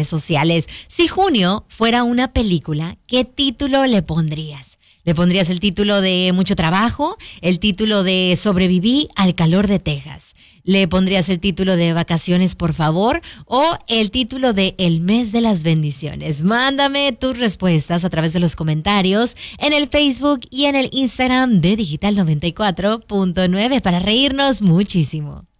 redes sociales. Si junio fuera una película, ¿qué título le pondrías? ¿Le pondrías el título de Mucho Trabajo? ¿El título de Sobreviví al calor de Texas? ¿Le pondrías el título de Vacaciones, por favor? ¿O el título de El mes de las bendiciones? Mándame tus respuestas a través de los comentarios en el Facebook y en el Instagram de Digital 94.9 para reírnos muchísimo.